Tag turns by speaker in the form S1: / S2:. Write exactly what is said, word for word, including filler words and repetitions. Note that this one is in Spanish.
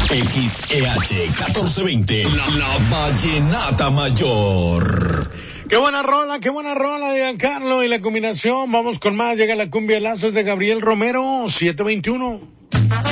S1: X E H catorce veinte, la, la Vallenata Mayor.
S2: Qué buena rola, qué buena rola de Giancarlo y la combinación. Vamos con más, llega la cumbia Lazos de Gabriel Romero, siete veintiuno.